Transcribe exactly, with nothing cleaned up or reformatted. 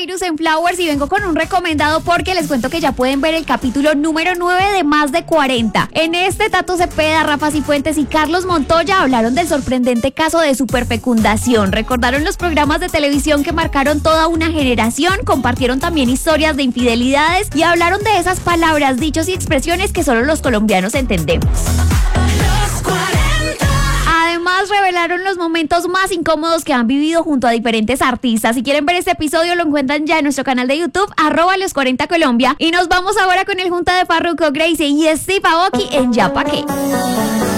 Cyrus en Flowers y vengo con un recomendado porque les cuento que ya pueden ver el capítulo número nueve de Más de cuarenta. En este, Tato Cepeda, Rafa Cifuentes y Carlos Montoya hablaron del sorprendente caso de superfecundación. Recordaron los programas de televisión que marcaron toda una generación, compartieron también historias de infidelidades y hablaron de esas palabras, dichos y expresiones que solo los colombianos entendemos. Además, revelaron los momentos más incómodos que han vivido junto a diferentes artistas. Si quieren ver este episodio, lo encuentran ya en nuestro canal de YouTube, arroba los cuarenta Colombia. Y nos vamos ahora con el junta de Farruko, Gracie y Steve Aoki en Ya Pa' Qué.